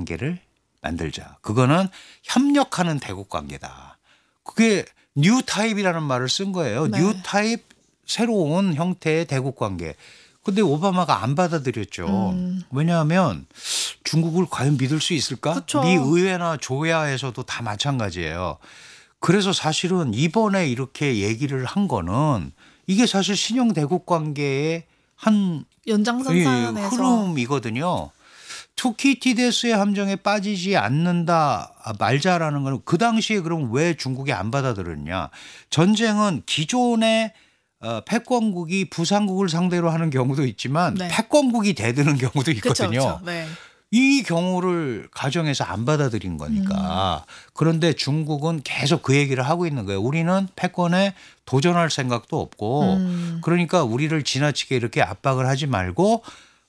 관계를 만들자. 그거는 협력하는 대국 관계다. 그게 뉴 타입이라는 말을 쓴 거예요. 네. 뉴 타입 새로운 형태의 대국 관계. 근데 오바마가 안 받아들였죠. 왜냐하면 중국을 과연 믿을 수 있을까? 그쵸. 미 의회나 조야에서도 다 마찬가지예요. 그래서 사실은 이번에 이렇게 얘기를 한 거는 이게 사실 신형 대국 관계의 한 연장선상에서 흐름이거든요. 투키티데스의 함정에 빠지지 않는다 말자라는 건 그 당시에 그럼 왜 중국이 안 받아들였냐. 전쟁은 기존의 패권국이 부상국을 상대로 하는 경우도 있지만 네. 패권국이 대드는 경우도 그쵸, 있거든요. 그쵸. 네. 이 경우를 가정해서 안 받아들인 거니까. 그런데 중국은 계속 그 얘기를 하고 있는 거예요. 우리는 패권에 도전할 생각도 없고 그러니까 우리를 지나치게 이렇게 압박을 하지 말고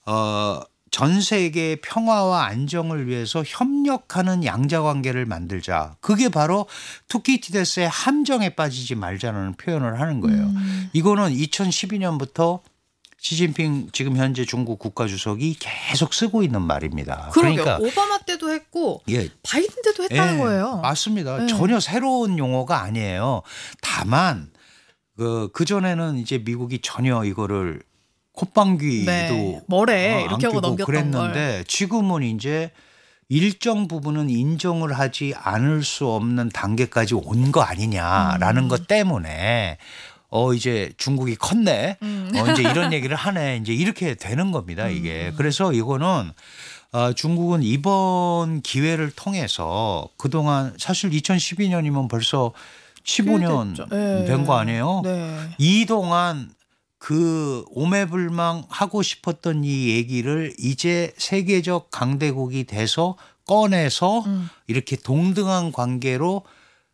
전 세계의 평화와 안정을 위해서 협력하는 양자관계를 만들자. 그게 바로 투키티데스의 함정에 빠지지 말자는 표현을 하는 거예요. 이거는 2012년부터 시진핑 지금 현재 중국 국가주석이 계속 쓰고 있는 말입니다. 그러니까 그러니까 오바마 때도 했고 예, 바이든 때도 했다는 거예요. 맞습니다. 네. 전혀 새로운 용어가 아니에요. 다만 그 전에는 이제 미국이 전혀 이거를 콧방귀도 네. 뭐래 안 이렇게 하고 끼고 넘겼던 그랬는데 걸. 지금은 이제 일정 부분은 인정을 하지 않을 수 없는 단계까지 온 거 아니냐라는 것 때문에 이제 중국이 컸네. 이제 이런 얘기를 하네. 이제 이렇게 되는 겁니다, 이게. 그래서 이거는 중국은 이번 기회를 통해서 그동안 사실 2012년이면 벌써 15년 됐죠. 네. 된 거 아니에요? 네. 이동안 그 오매불망 하고 싶었던 이 얘기를 이제 세계적 강대국이 돼서 꺼내서 이렇게 동등한 관계로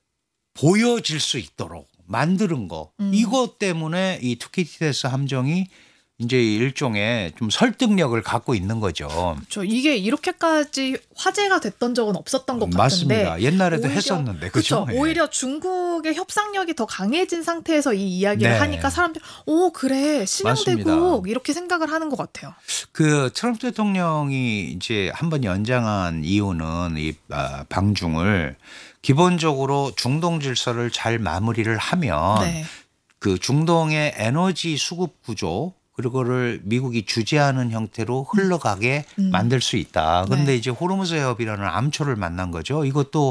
보여질 수 있도록 만드는 거. 이것 때문에 이 투키티데스 함정이 이제 일종의 좀 설득력을 갖고 있는 거죠. 저 이게 이렇게까지 화제가 됐던 적은 없었던 것 같은데. 맞습니다. 옛날에도 오히려, 했었는데. 그렇죠. 그렇죠? 오히려 중국의 협상력이 더 강해진 상태에서 이 이야기를 네. 하니까 사람들이 그래 신형대국 맞습니다. 이렇게 생각을 하는 것 같아요. 그 트럼프 대통령이 이제 한번 연장한 이유는 이 방중을 기본적으로 중동 질서를 잘 마무리를 하면 네. 그 중동의 에너지 수급 구조 그리고를 미국이 주재하는 형태로 흘러가게 만들 수 있다. 그런데 네. 이제 호르무즈 해협이라는 암초를 만난 거죠. 이것도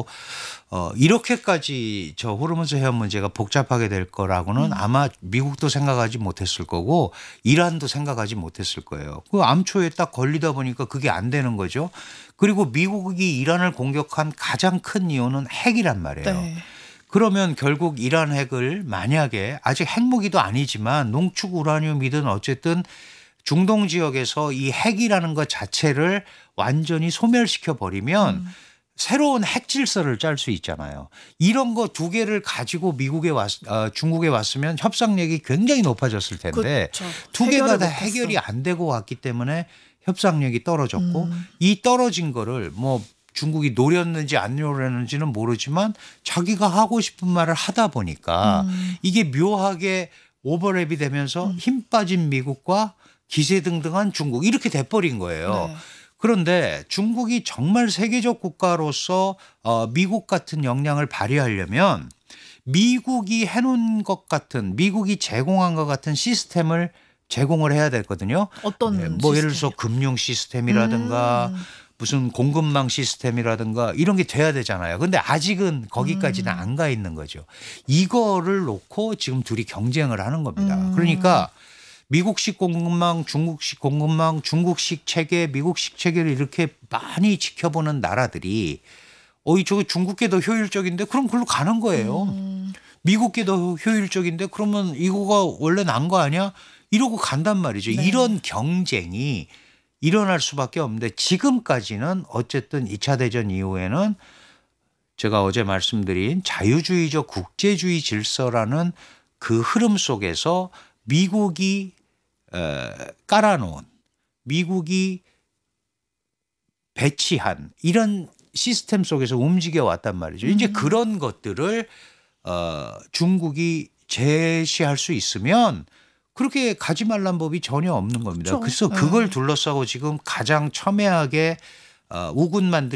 이렇게까지 저 호르무즈 해협 문제가 복잡하게 될 거라고는 아마 미국도 생각하지 못했을 거고 이란도 생각하지 못했을 거예요. 그 암초에 딱 걸리다 보니까 그게 안 되는 거죠. 그리고 미국이 이란을 공격한 가장 큰 이유는 핵이란 말이에요. 네. 그러면 결국 이란 핵을 만약에 아직 핵무기도 아니지만 농축 우라늄이든 어쨌든 중동 지역에서 이 핵이라는 것 자체를 완전히 소멸시켜 버리면 새로운 핵 질서를 짤 수 있잖아요. 이런 거 두 개를 가지고 중국에 왔으면 협상력이 굉장히 높아졌을 텐데 그렇죠. 두 개가 다 해결을 못했어. 해결이 안 되고 왔기 때문에 협상력이 떨어졌고 이 떨어진 거를 뭐 중국이 노렸는지 안 노렸는지는 모르지만 자기가 하고 싶은 말을 하다 보니까 이게 묘하게 오버랩이 되면서 힘 빠진 미국과 기세등등한 중국 이렇게 돼버린 거예요. 네. 그런데 중국이 정말 세계적 국가로서 미국 같은 역량을 발휘하려면 미국이 해놓은 것 같은 미국이 제공한 것 같은 시스템을 제공을 해야 되거든요. 어떤 뭐 예를 시스템이요? 들어서 금융 시스템이라든가 무슨 공급망 시스템이라든가 이런 게 돼야 되잖아요. 근데 아직은 거기까지는 안 가 있는 거죠. 이거를 놓고 지금 둘이 경쟁을 하는 겁니다. 그러니까 미국식 공급망, 중국식 공급망, 중국식 체계, 미국식 체계를 이렇게 많이 지켜보는 나라들이 저게 중국계 더 효율적인데 그럼 그걸로 가는 거예요. 미국계 더 효율적인데 그러면 이거가 원래 난 거 아니야? 이러고 간단 말이죠. 네. 이런 경쟁이 일어날 수밖에 없는데 지금까지는 어쨌든 2차 대전 이후에는 제가 어제 말씀드린 자유주의적 국제주의 질서라는 그 흐름 속에서 미국이 깔아놓은 미국이 배치한 이런 시스템 속에서 움직여 왔단 말이죠. 이제 그런 것들을 중국이 제시할 수 있으면 그렇게 가지 말란 법이 전혀 없는 겁니다. 그렇죠. 그래서 그걸 둘러싸고 지금 가장 첨예하게 우군만